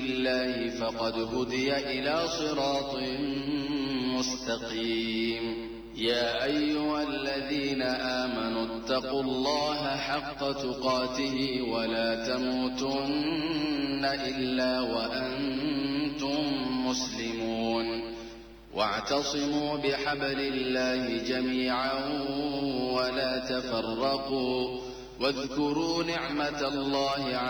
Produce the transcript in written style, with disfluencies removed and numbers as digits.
الله فقد هدي إلى صراط مستقيم. يا أيها الذين آمنوا اتقوا الله حق تقاته ولا تموتن إلا وأنتم مسلمون. واعتصموا بحبل الله جميعا ولا تفرقوا واذكروا نعمة الله